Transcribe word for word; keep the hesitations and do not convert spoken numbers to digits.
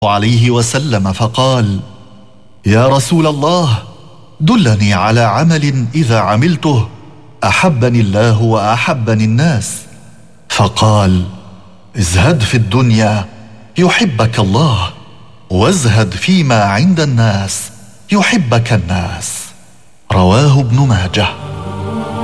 عليه وسلم فقال: يا رسول الله، دلني على عمل إذا عملته أحبني الله وأحبني الناس. فقال: ازهد في الدنيا يحبك الله، وازهد فيما عند الناس يحبك الناس. رواه ابن ماجه.